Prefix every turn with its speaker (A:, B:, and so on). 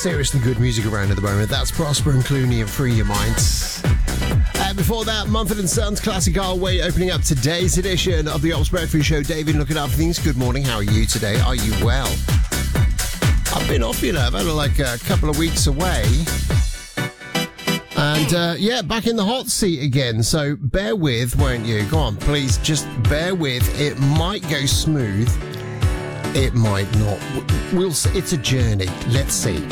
A: seriously good music around at the moment. That's Prosper and Clooney and Free Your Mind. Before that, Mumford & Sons Classic Our Way opening up today's edition of the Ops Breakfast Show. David, looking after things. Good morning. How are you today? Are you well? I've been off, I've had like a couple of weeks away. And, back in the hot seat again. So bear with, won't you? Go on, please, just bear with. It might go smooth. It might not. We'll see. It's a journey. Let's see.